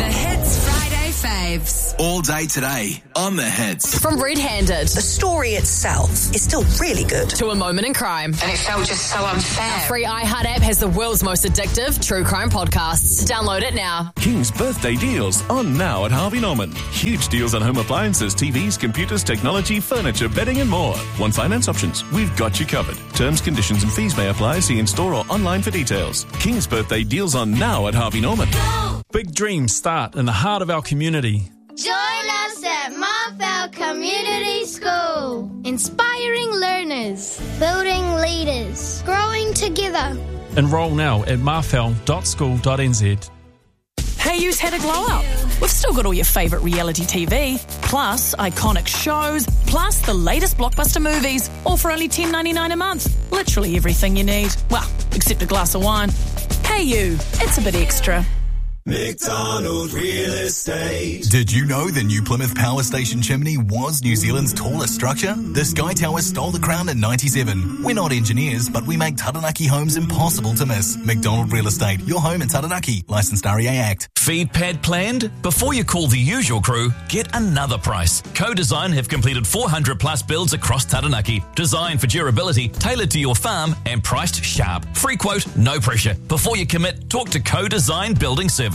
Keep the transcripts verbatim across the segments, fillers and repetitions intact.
The Hits Friday Faves. All day today on The Hits. From Red Handed. The story itself is still really good. To A Moment in Crime. And it felt just so unfair. Our free iHeart app has the world's most addictive true crime podcasts. Download it now. King's birthday deals on now at Harvey Norman. Huge deals on home appliances, T Vs, computers, technology, furniture, bedding and more. Want finance options? We've got you covered. Terms, conditions and fees may apply. See in store or online for details. King's birthday deals on now at Harvey Norman. Big dreams start in the heart of our community. Join us at Marfell Community School. Inspiring learners, building leaders, growing together. Enroll now at marfell dot school dot n z. Hey You's had a glow up. We've still got all your favourite reality T V, plus iconic shows, plus the latest blockbuster movies, all for only ten dollars ninety-nine a month. Literally everything you need. Well, except a glass of wine. Hey You, it's a bit extra. McDonald Real Estate. Did you know the new Plymouth Power Station chimney was New Zealand's tallest structure? The Sky Tower stole the crown in ninety-seven. We're not engineers, but we make Taranaki homes impossible to miss. McDonald Real Estate, your home in Taranaki. Licensed R E A Act. Feed pad planned? Before you call the usual crew, get another price. Co-Design have completed four hundred plus builds across Taranaki. Designed for durability, tailored to your farm, and priced sharp. Free quote, no pressure. Before you commit, talk to Co-Design Building Services.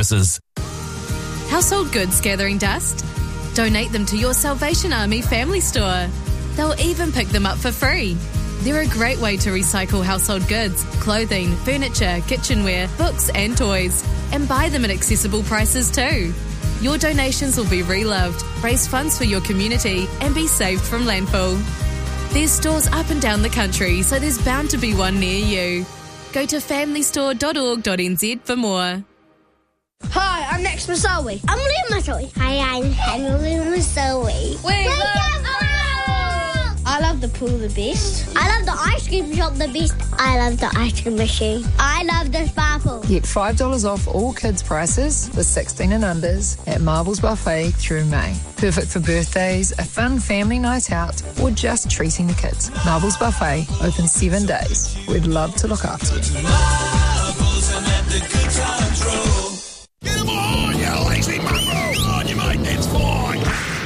Household goods gathering dust? Donate them to your Salvation Army family store. They'll even pick them up for free. They're a great way to recycle household goods, clothing, furniture, kitchenware, books and toys, and buy them at accessible prices too. Your donations will be reloved, raise funds for your community, and be saved from landfill. There's stores up and down the country, so there's bound to be one near you. Go to family store dot org dot n z for more. Hi, I'm Max Masawi. I'm Liam Masawi. Hi, I'm Henry Masawi. Wake up! I love the pool the best. I love the ice cream shop the best. I love the ice cream machine. I love the sparkle. Get five dollars off all kids' prices for sixteen and unders at Marbles Buffet through May. Perfect for birthdays, a fun family night out, or just treating the kids. Marbles Buffet, open seven days. We'd love to look after you. Marbles and let the good times roll. Get 'em on, you lazy mongrel. Come on, you mate, it's fine.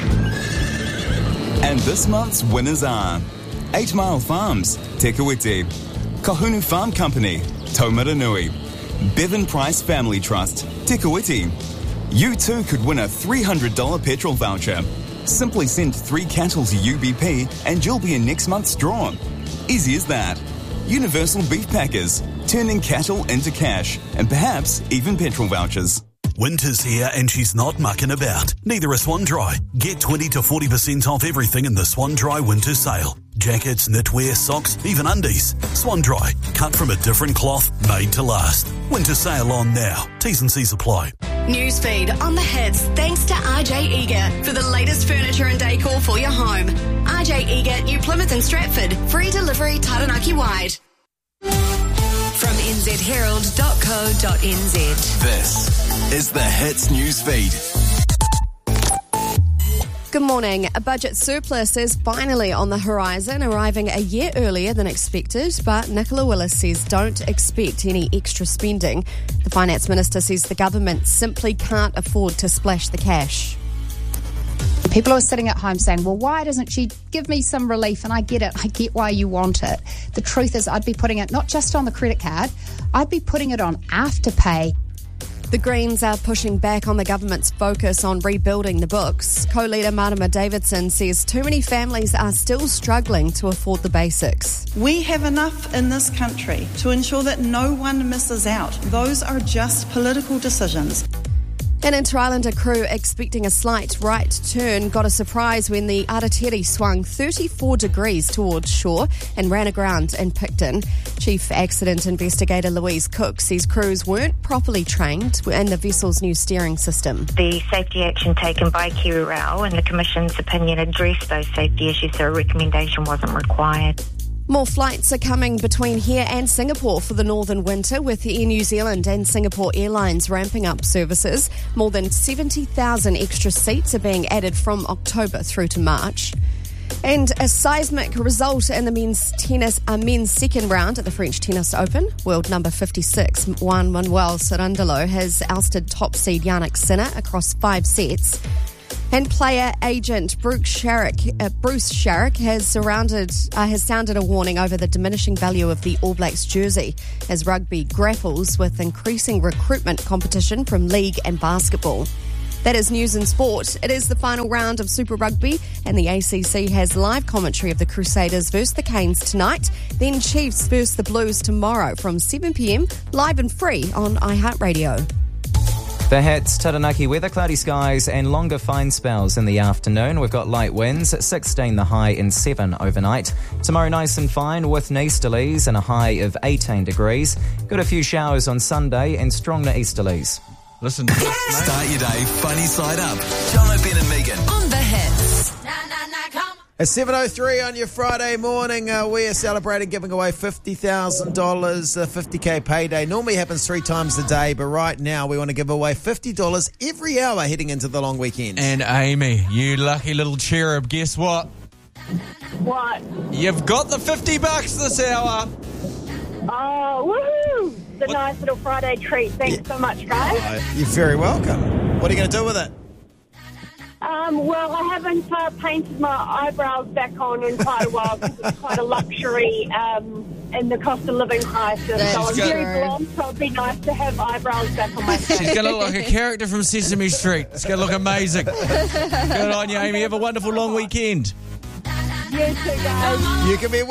And this month's winners are Eight Mile Farms, Te Kuiti, Kahunu Farm Company, Taumaranui, Bevan Price Family Trust, Te Kuiti. You too could win a three hundred dollars petrol voucher. Simply send three cattle to U B P and you'll be in next month's draw. Easy as that. Universal Beef Packers, turning cattle into cash and perhaps even petrol vouchers. Winter's here and she's not mucking about. Neither is Swan Dry. Get twenty to forty percent off everything in the Swan Dry winter sale. Jackets, knitwear, socks, even undies. Swan Dry, cut from a different cloth, made to last. Winter sale on now. T's and C's apply. Newsfeed on The Hits thanks to R J Eager for the latest furniture and decor for your home. R J Eager, New Plymouth and Stratford. Free delivery Taranaki wide. From n z herald dot co dot n z. This is The Hits News Feed. Good morning. A budget surplus is finally on the horizon, arriving a year earlier than expected, but Nicola Willis says don't expect any extra spending. The Finance Minister says the government simply can't afford to splash the cash. People are sitting at home saying, well, why doesn't she give me some relief? And I get it. I get why you want it. The truth is I'd be putting it not just on the credit card, I'd be putting it on Afterpay. The Greens are pushing back on the government's focus on rebuilding the books. Co-leader Marama Davidson says too many families are still struggling to afford the basics. We have enough in this country to ensure that no one misses out. Those are just political decisions. An Inter-Islander crew expecting a slight right turn got a surprise when the Aratiri swung thirty-four degrees towards shore and ran aground in Picton. Chief Accident Investigator Louise Cook says crews weren't properly trained in the vessel's new steering system. The safety action taken by KiwiRail and the Commission's opinion addressed those safety issues, so a recommendation wasn't required. More flights are coming between here and Singapore for the northern winter, with Air New Zealand and Singapore Airlines ramping up services. More than seventy thousand extra seats are being added from October through to March. And a seismic result in the men's tennis, uh, men's second round at the French Tennis Open. World number fifty-six, Juan Manuel Cerundolo, has ousted top seed Yannick Sinner across five sets. And player agent Bruce Sharrock, uh, Bruce Sharrock has surrounded uh, has sounded a warning over the diminishing value of the All Blacks jersey as rugby grapples with increasing recruitment competition from league and basketball. That is news and sport. It is the final round of Super Rugby, and the A C C has live commentary of the Crusaders versus the Canes tonight, then Chiefs versus the Blues tomorrow from seven p.m, live and free on iHeartRadio. The hits, Taranaki weather, cloudy skies and longer fine spells in the afternoon. We've got light winds, at sixteen the high and seven overnight. Tomorrow nice and fine with easterlies and a high of eighteen degrees. Got a few showers on Sunday and strong easterlies. Listen to this, mate. Start your day funny side up. Jono, Ben and Megan. On the hits. At seven oh three on your Friday morning, uh, we are celebrating giving away fifty thousand dollars, uh, fifty K payday. Normally happens three times a day, but right now we want to give away fifty dollars every hour heading into the long weekend. And Amy, you lucky little cherub, guess what? What? You've got the fifty bucks this hour. Oh, woohoo! The what? Nice little Friday treat. Thanks yeah. so much, guys. Uh, you're very welcome. What are you going to do with it? Um, well, I haven't uh, painted my eyebrows back on in quite a while because it's quite a luxury um, in the cost of living crisis. That's so I'm good. Very blonde, so it'd be nice to have eyebrows back on my face. She's going to look like a character from Sesame Street. It's going to look amazing. Good on you, Amy. Have a wonderful long weekend. You too, guys. You can be